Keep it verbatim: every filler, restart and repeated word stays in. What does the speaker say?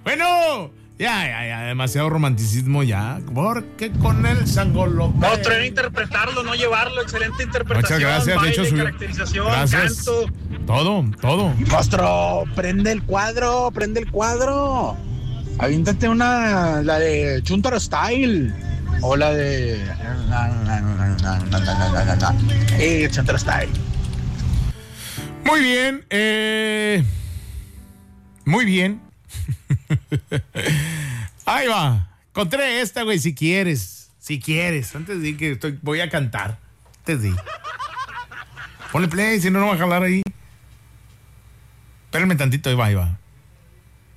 Bueno, ya, ya, ya, demasiado romanticismo ya. Porque con el sangolope. No, traer interpretarlo, no llevarlo. Excelente interpretación. Muchas gracias, baile, de hecho, su... caracterización, gracias. canto. Todo, todo. Mostro, prende el cuadro, prende el cuadro. Aviéntate una, la de Chuntaro Style. O la de... Eh, Chuntaro Style. Muy bien, eh... Muy bien. Ahí va. Encontré esta, güey, si quieres. Si quieres. Antes de que estoy, voy a cantar. Antes de... Ponle play, si no, no va a jalar ahí. Espérenme tantito, ahí va, ahí va.